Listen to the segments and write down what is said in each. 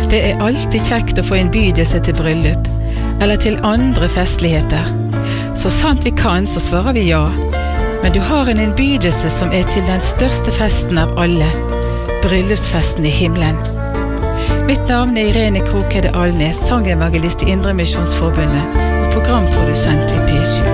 Det alltid kjekt å få innbydelse til bryllup, eller til andre festligheter. Så sant vi kan, så svarer vi ja. Men du har en innbydelse som til den største festen av alle, bryllupsfesten i himmelen. Mitt navn Irene Krokhede Alnes, sangevangelist i Indremisjonsforbundet og programprodusent i P7.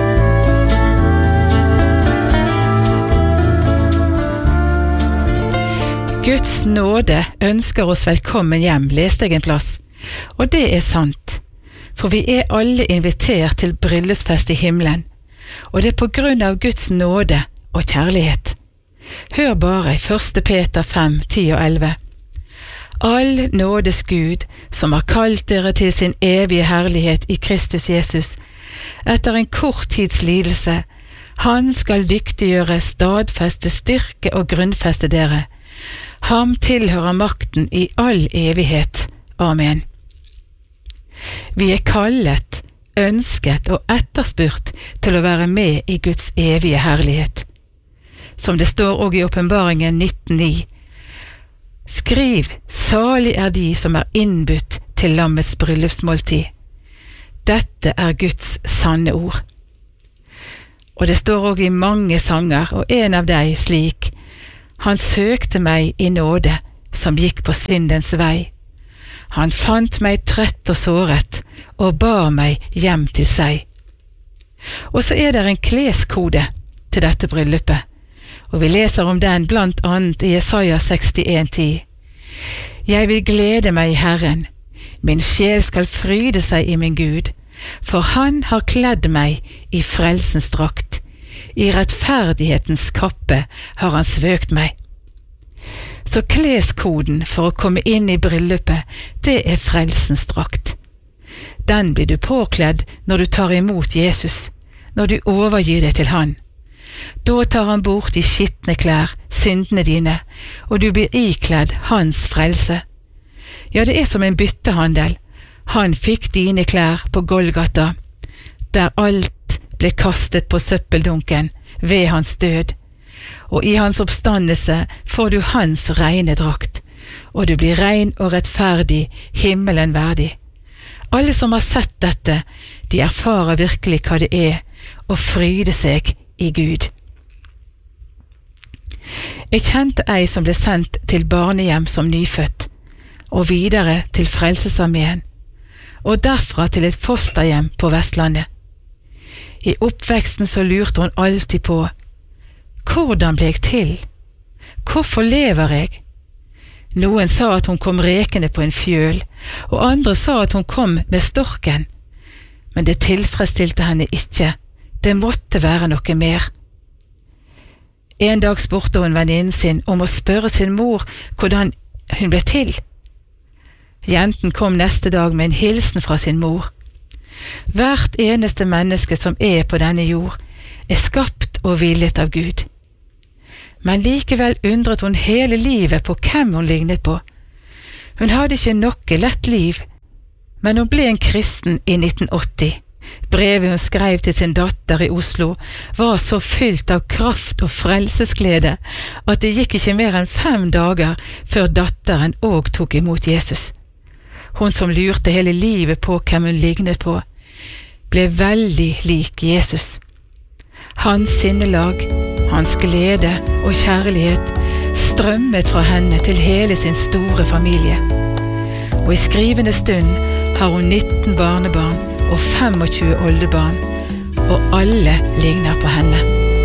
Guds nåde ønsker oss velkommen hjem, leste jeg en plass. Og det sant, for vi alle invitert til bryllupsfest i himmelen, og det på grunn av Guds nåde og kjærlighet. Hør bare i 1. Peter 5, 10 og 11. All nådes Gud, som har kalt dere til sin evige herlighet i Kristus Jesus, etter en kort tids lidelse, han skal dyktiggjøre, stadfeste, styrke og grunnfeste dere. Ham tilhører makten i all evighet. Amen. Vi kallet, ønsket og etterspurt til å være med i Guds evige herlighet. Som det står også i Åpenbaringen 19:9. Skriv, salig de som innbudt til lammets bryllupsmåltid. Dette Guds sanne ord. Og det står også i mange sanger, og en av dem slik: Han søkte meg i nåde, som gikk på syndens vei. Han fant meg trett og såret, og bar meg hjem til seg. Og så det en kleskode til dette bryllupet, og vi leser om den blant annet i Jesaja 61:10. Jeg vil glede meg i Herren, min sjel skal fryde seg i min Gud, for han har kledd meg i frelsens drakt. I rettferdighetens kappe har han svøkt meg. Så kleskoden for å komme inn i bryllupet, det frelsens drakt. Den blir du påkledd når du tar imot Jesus, når du overgir deg til han. Da tar han bort de skitne klær, syndene dine, og du blir ikledd hans frelse. Ja, det som en byttehandel. Han fikk dine klær på Golgata, der alt ble kastet på søppeldunken ved hans død. Og i hans oppstandelse får du hans rene drakt, og du blir ren og rettferdig, himmelen verdig. Alle som har sett dette, de erfarer virkelig hva det å fryde seg i Gud. Jeg kjente ei som ble sendt til barnehjem som nyfødt, og videre til Frelsesarmeen, og derfra til et fosterhjem på Vestlandet. I oppveksten så lurte hun alltid på: hvordan ble jeg til? Hvorfor lever jeg? Noen sa at hun kom rekende på en fjøl, og andre sa at hun kom med storken. Men det tilfredsstilte henne ikke. Det måtte være noe mer. En dag spurte hun venninnen sin om å spørre sin mor hvordan hun ble til. Jenten kom neste dag med en hilsen fra sin mor. Hvert eneste menneske som på denne jord, skapt og villet av Gud. Men likevel undret hun hele livet på hvem hun lignet på. Hun hadde ikke noe lett liv, men hun ble en kristen i 1980. Brevet hun skrev til sin datter i Oslo var så fylt av kraft og frelsesglede at det gikk ikke mer enn 5 dager før datteren også tok imot Jesus. Hun som lurte hele livet på hvem hun lignet på, ble veldig lik Jesus. Hans sinnelag, hans glede og kjærlighet strømmet fra henne til hele sin store familie. Og i skrivende stund har hun 19 barnebarn og 25 oldebarn, og alle ligner på henne.